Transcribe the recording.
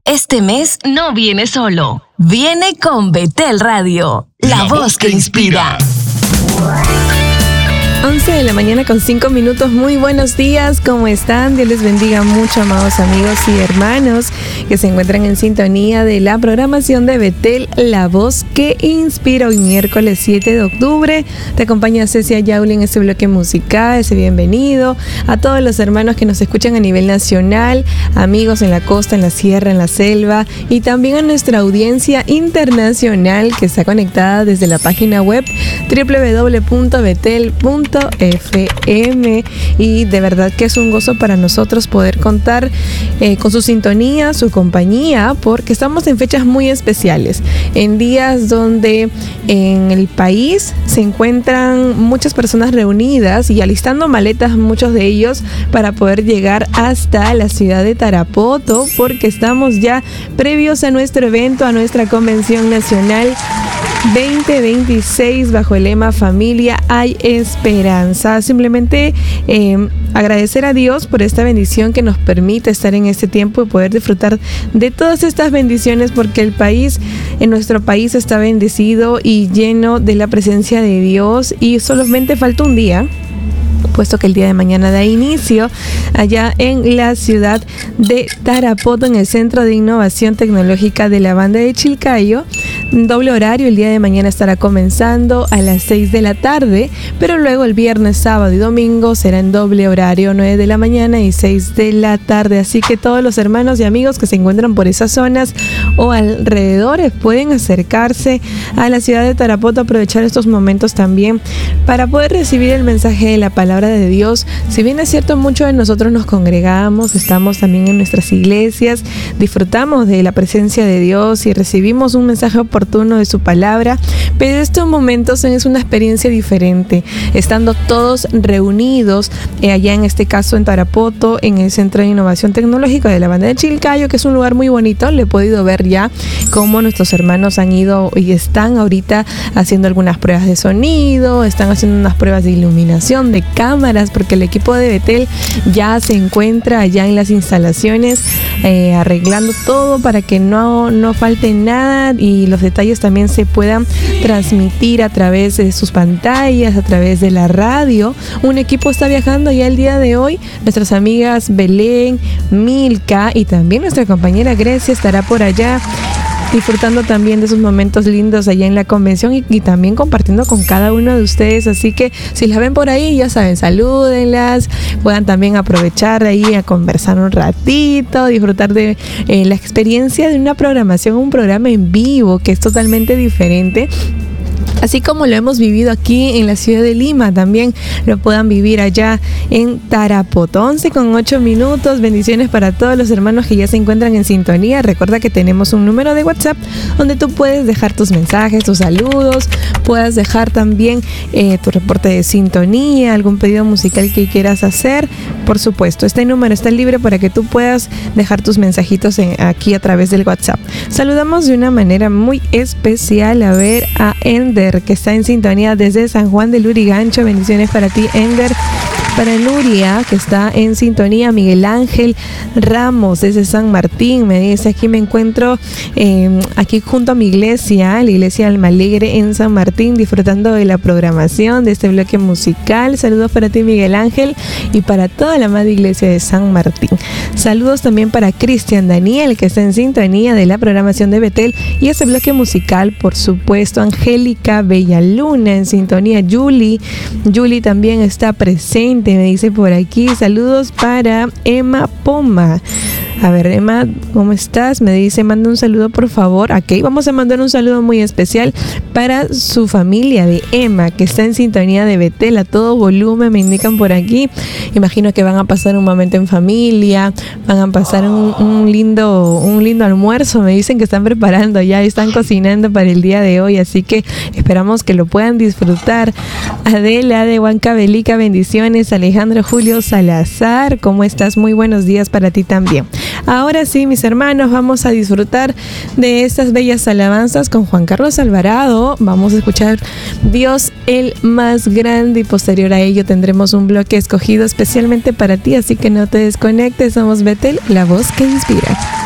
Este mes no viene solo, viene con Betel Radio, la voz que inspira. 11 de la mañana con 5 minutos. Muy buenos días, ¿cómo están? Dios les bendiga mucho, amados amigos y hermanos que se encuentran en sintonía de la programación de Betel, la voz que inspira. Hoy miércoles 7 de octubre te acompaña Cecia Yauli en este bloque musical. Ese bienvenido a todos los hermanos que nos escuchan a nivel nacional, amigos en la costa, en la sierra, en la selva, y también a nuestra audiencia internacional que está conectada desde la página web www.betel.fm. Y de verdad que es un gozo para nosotros poder contar con su sintonía, su compañía, porque estamos en fechas muy especiales, en días donde en el país se encuentran muchas personas reunidas y alistando maletas, muchos de ellos, para poder llegar hasta la ciudad de Tarapoto, porque estamos ya previos a nuestro evento, a nuestra convención nacional 2026 bajo el lema Familia hay Esperanza. Simplemente agradecer a Dios por esta bendición que nos permite estar en este tiempo y poder disfrutar de todas estas bendiciones, porque el país, en nuestro país, está bendecido y lleno de la presencia de Dios, y solamente falta un día, puesto que el día de mañana da inicio allá en la ciudad de Tarapoto, en el Centro de Innovación Tecnológica de la Banda de Chilcayo. Doble horario, el día de mañana estará comenzando a las 6 de la tarde, pero luego el viernes, sábado y domingo será en doble horario, 9 de la mañana y 6 de la tarde. Así que todos los hermanos y amigos que se encuentran por esas zonas o alrededores pueden acercarse a la ciudad de Tarapoto, aprovechar estos momentos también para poder recibir el mensaje de la palabra de Dios. Si bien es cierto, muchos de nosotros nos congregamos, estamos también en nuestras iglesias, disfrutamos de la presencia de Dios y recibimos un mensaje oportuno de su palabra, pero estos momentos es una experiencia diferente, estando todos reunidos allá, en este caso en Tarapoto, en el Centro de Innovación Tecnológica de la Banda de Chilcayo, que es un lugar muy bonito. Le he podido ver ya cómo nuestros hermanos han ido y están ahorita haciendo algunas pruebas de sonido, están haciendo unas pruebas de iluminación, de cámaras, porque el equipo de Betel ya se encuentra allá en las instalaciones arreglando todo para que no falte nada y los detalles también se puedan transmitir a través de sus pantallas, a través de la radio. Un equipo está viajando ya el día de hoy. Nuestras amigas Belén, Milka y también nuestra compañera Grecia estará por allá, disfrutando también de esos momentos lindos allá en la convención y también compartiendo con cada uno de ustedes. Así que si las ven por ahí, ya saben, salúdenlas, puedan también aprovechar ahí a conversar un ratito, disfrutar de la experiencia de una programación, un programa en vivo que es totalmente diferente. Así como lo hemos vivido aquí en la ciudad de Lima, también lo puedan vivir allá en Tarapoto. 11 con 8 minutos. Bendiciones para todos los hermanos que ya se encuentran en sintonía. Recuerda que tenemos un número de WhatsApp donde tú puedes dejar tus mensajes, tus saludos, puedas dejar también tu reporte de sintonía, algún pedido musical que quieras hacer. Por supuesto, este número está libre para que tú puedas dejar tus mensajitos aquí a través del WhatsApp. Saludamos de una manera muy especial a Ender, que está en sintonía desde San Juan de Lurigancho. Bendiciones para ti, Ender. Para Nuria, que está en sintonía. Miguel Ángel Ramos desde San Martín me dice: aquí me encuentro aquí junto a mi iglesia, la iglesia Alma Alegre en San Martín, disfrutando de la programación de este bloque musical. Saludos para ti, Miguel Ángel, y para toda la amada iglesia de San Martín. Saludos también para Cristian Daniel, que está en sintonía de la programación de Betel y este bloque musical, por supuesto. Angélica Bellaluna en sintonía. Julie también está presente, me dice por aquí. Saludos para Emma Poma. A ver, Emma, ¿cómo estás? Me dice: manda un saludo, por favor. Ok, vamos a mandar un saludo muy especial para su familia de Emma, que está en sintonía de Betel a todo volumen, me indican por aquí. Imagino que van a pasar un momento en familia, van a pasar un lindo almuerzo. Me dicen que están preparando ya, están cocinando para el día de hoy, así que esperamos que lo puedan disfrutar. Adela de Huancavelica, bendiciones. Alejandro Julio Salazar, ¿cómo estás? Muy buenos días para ti también. Ahora sí, mis hermanos, vamos a disfrutar de estas bellas alabanzas con Juan Carlos Alvarado. Vamos a escuchar Dios el más grande, y posterior a ello tendremos un bloque escogido especialmente para ti, así que no te desconectes. Somos Betel, la voz que inspira.